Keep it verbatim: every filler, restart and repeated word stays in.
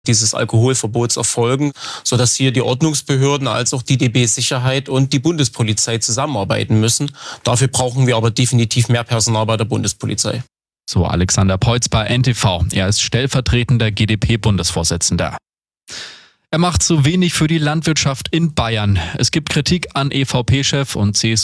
dieses Alkoholverbots erfolgen, sodass hier die Ordnungsbehörden als auch die D B Sicherheit und die Bundespolizei zusammenarbeiten müssen. Dafür brauchen wir aber definitiv mehr Personal bei der Bundespolizei. So Alexander Peutz bei N T V. Er ist stellvertretender G d P-Bundesvorsitzender. Er macht zu wenig für die Landwirtschaft in Bayern. Es gibt Kritik an E V P-Chef und C S